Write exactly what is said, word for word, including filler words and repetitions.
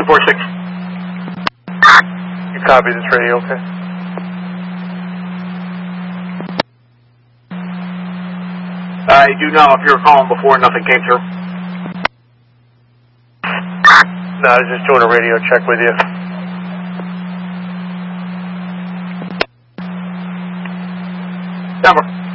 four six. You copy this radio, okay? I do know if you were calling before, nothing came through. No, I was just doing a radio check with you. Number.